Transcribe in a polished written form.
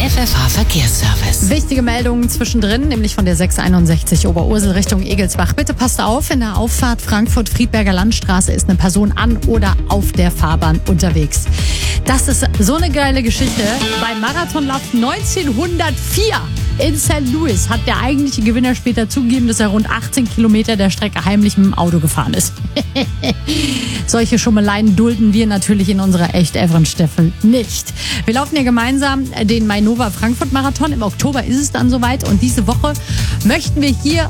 FFH Verkehrsservice. Wichtige Meldungen zwischendrin, nämlich von der 661 Oberursel Richtung Egelsbach. Bitte passt auf, in der Auffahrt Frankfurt-Friedberger Landstraße ist eine Person an oder auf der Fahrbahn unterwegs. Das ist so eine geile Geschichte. Beim Marathonlauf 1904 in St. Louis hat der eigentliche Gewinner später zugegeben, dass er rund 18 Kilometer der Strecke heimlich mit dem Auto gefahren ist. Solche Schummeleien dulden wir natürlich in unserer Echt-Evren-Staffel nicht. Wir laufen ja gemeinsam den Mainova Frankfurt Marathon. Im Oktober ist es dann soweit und diese Woche möchten wir hier